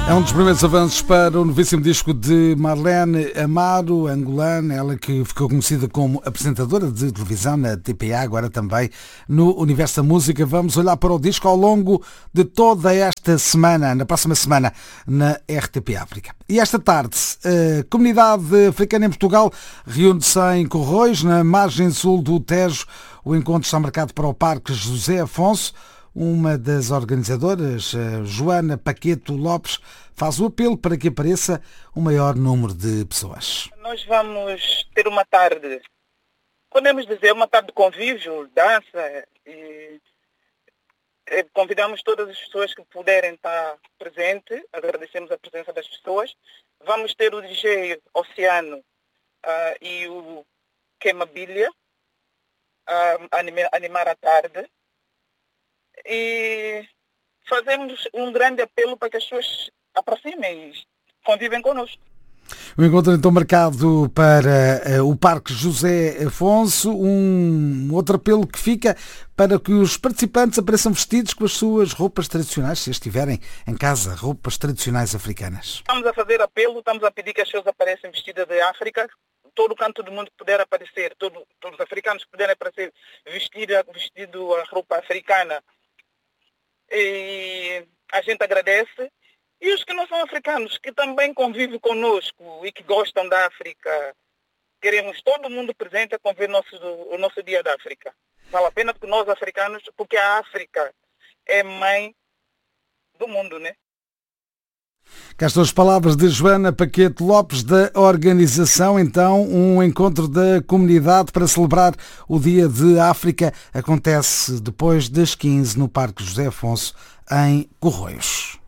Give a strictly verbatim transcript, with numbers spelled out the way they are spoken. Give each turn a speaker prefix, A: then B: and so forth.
A: É um dos primeiros avanços para o novíssimo disco de Marlene Amaro, angolana, ela que ficou conhecida como apresentadora de televisão na T P A, agora também no Universo da Música. Vamos olhar para o disco ao longo de toda esta semana, na próxima semana, na R T P África. E esta tarde, a comunidade africana em Portugal reúne-se em Corroios, na margem sul do Tejo. O encontro está marcado para o Parque José Afonso. Uma das organizadoras, Joana Paqueto Lopes, faz o apelo para que apareça o maior número de pessoas.
B: Nós vamos ter uma tarde, podemos dizer, uma tarde de convívio, dança, e convidamos todas as pessoas que puderem estar presentes, agradecemos a presença das pessoas. Vamos ter o D J Oceano uh, e o Queimabilha uh, animar, animar a tarde. E fazemos um grande apelo para que as pessoas aproximem e convivem connosco.
A: O encontro então marcado para uh, o Parque José Afonso, um outro apelo que fica para que os participantes apareçam vestidos com as suas roupas tradicionais, se estiverem em casa, roupas tradicionais africanas.
B: Estamos a fazer apelo, estamos a pedir que as pessoas apareçam vestidas de África, todo o canto do mundo que puder aparecer, todo, todos os africanos que puderem aparecer vestido, vestido a roupa africana. E a gente agradece. E os que não são africanos, que também convivem conosco e que gostam da África, queremos todo mundo presente a conviver nosso, o nosso Dia da África. Vale a pena porque nós africanos, porque a África é mãe do mundo, né?
A: Cá estão as palavras de Joana Paqueto Lopes, da organização, então, um encontro da comunidade para celebrar o Dia de África. Acontece depois das quinze no Parque José Afonso, em Corroios.